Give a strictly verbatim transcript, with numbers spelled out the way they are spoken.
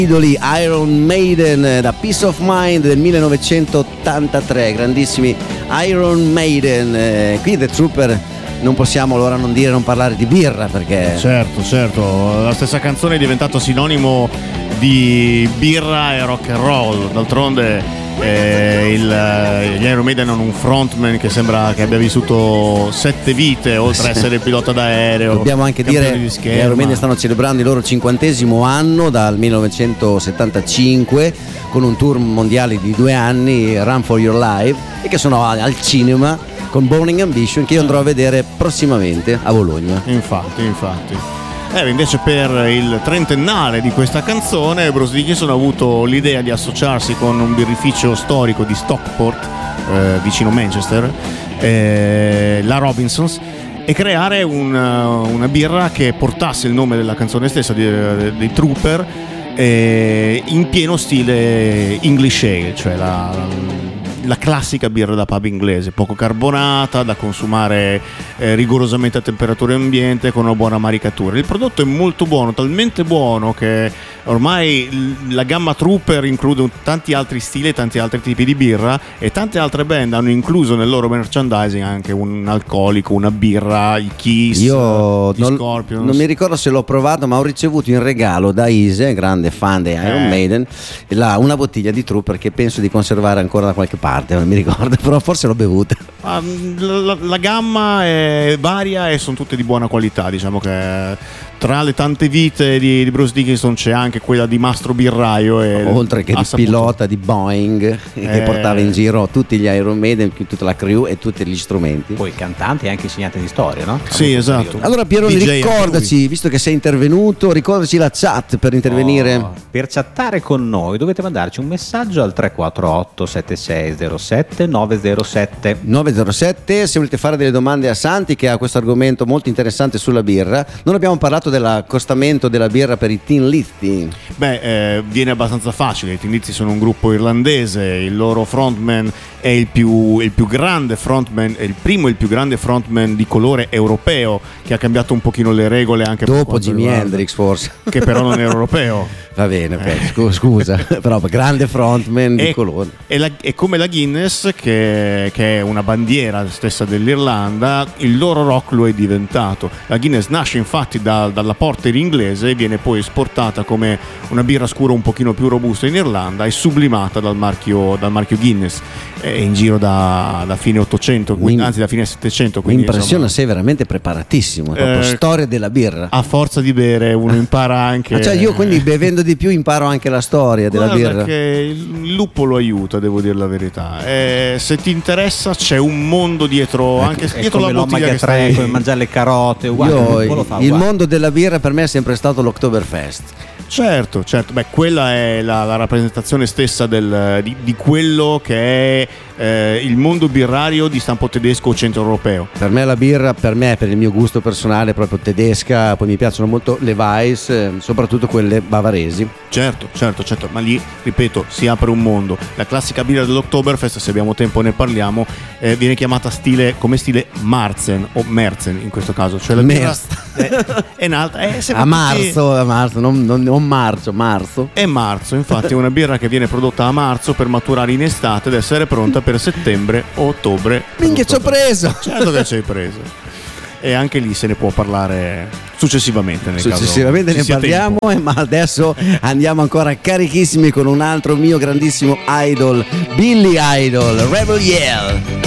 idoli Iron Maiden da Peace of Mind del millenovecentottantatré, grandissimi Iron Maiden. Eh, qui The Trooper non possiamo allora non dire, non parlare di birra, perché certo, certo, la stessa canzone è diventato sinonimo di birra e rock and roll. D'altronde eh, il, gli Iron Maiden hanno un frontman che sembra che abbia vissuto sette vite, oltre a essere pilota d'aereo. Dobbiamo anche dire che gli Iron Maiden stanno celebrando il loro cinquantesimo anno dal millenovecentosettantacinque con un tour mondiale di due anni, Run for Your Life, e che sono al cinema con Burning Ambition, che io andrò a vedere prossimamente a Bologna. Infatti, infatti. Eh, invece per il trentennale di questa canzone Bruce Dickinson ha avuto l'idea di associarsi con un birrificio storico di Stockport, eh, vicino Manchester, eh, la Robinsons, e creare una, una birra che portasse il nome della canzone stessa dei, dei Trooper, eh, in pieno stile English Ale, cioè la la classica birra da pub inglese, poco carbonata, da consumare eh, rigorosamente a temperatura ambiente, con una buona maricatura. Il prodotto è molto buono, talmente buono che ormai la gamma Trooper include tanti altri stili, tanti altri tipi di birra, e tante altre band hanno incluso nel loro merchandising anche un alcolico, una birra, i Kiss, io gli non, Scorpions. Non mi ricordo se l'ho provato, ma ho ricevuto in regalo da Ise, grande fan dei Iron eh. Maiden, la, una bottiglia di Trooper che penso di conservare ancora da qualche parte. Non mi ricordo, però forse l'ho bevuta. La, la, la gamma è varia e sono tutte di buona qualità. Diciamo che tra le tante vite di, di Bruce Dickinson c'è anche quella di mastro birraio, e oltre che di saputo. pilota di Boeing, eh. che portava in giro tutti gli Iron Maiden, tutta la crew e tutti gli strumenti. Poi cantante e anche insegnante di storia, no? Sì, esatto. Allora Pieroni, D J, ricordaci, visto che sei intervenuto, ricordaci la chat per intervenire. Oh, per chattare con noi dovete mandarci un messaggio al tre quattro otto sette sei zero sette nove zero sette nove zero sette. Se volete fare delle domande a Santi, che ha questo argomento molto interessante sulla birra. Non abbiamo parlato dell'accostamento della birra per i Tin Lizzy. Beh, eh, viene abbastanza facile. I Tin Lizzy sono un gruppo irlandese, il loro frontman è il più, il più grande frontman, è il primo e il più grande frontman di colore europeo, che ha cambiato un pochino le regole anche dopo Jimi Hendrix, forse, che però non è europeo. Va bene, eh. scusa, però grande frontman di è, colore. È, la, è come la Guinness, che, che è una bandiera stessa dell'Irlanda, il loro rock lo è diventato. La Guinness nasce infatti da, dalla porter inglese e viene poi esportata come una birra scura un pochino più robusta in Irlanda e sublimata dal marchio, dal marchio Guinness. È in giro da, da fine ottocento, quindi, anzi da fine settecento. Mi impressiona, sei veramente preparatissimo, proprio eh, storia della birra. A forza di bere uno impara anche. Ah, cioè io quindi bevendo di più imparo anche la storia della Guarda birra. Che il lupo lo aiuta, devo dire la verità. Eh, se ti interessa c'è un mondo dietro, ecco, anche dietro la bottiglia che tre, stai... come mangiare le carote, uguale, io, lo fa, il uguale. mondo della birra per me è sempre stato l'Oktoberfest. Certo, certo, beh, quella è la, la rappresentazione stessa del, di, di quello che è eh, il mondo birrario di stampo tedesco o centroeuropeo. Per me la birra, per me, per il mio gusto personale, è proprio tedesca. Poi mi piacciono molto le Weiss, eh, soprattutto quelle bavaresi. Certo, certo, certo, ma lì, ripeto, si apre un mondo. La classica birra dell'Oktoberfest, se abbiamo tempo ne parliamo, eh, viene chiamata stile, come stile Marzen o Merzen in questo caso, cioè la birra è, è nata è a marzo, a marzo, non, non, non marzo, marzo. È marzo, infatti è una birra che viene prodotta a marzo per maturare in estate ed essere pronta per settembre o ottobre. Minchia, ci ho preso! Certo che ci hai preso. E anche lì se ne può parlare successivamente nel successivamente caso ne parliamo, eh, ma adesso andiamo ancora carichissimi con un altro mio grandissimo idol, Billy Idol, Rebel Yell.